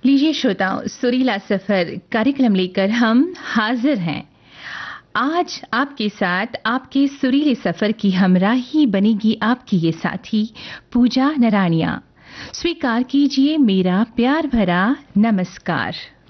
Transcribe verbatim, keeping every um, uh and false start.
लीजिए श्रोताओं, सुरीला सफर कार्यक्रम लेकर हम हाजिर हैं। आज आपके साथ आपके सुरीले सफर की हमराही बनेगी आपकी ये साथी पूजा नराणिया। स्वीकार कीजिए मेरा प्यार भरा नमस्कार।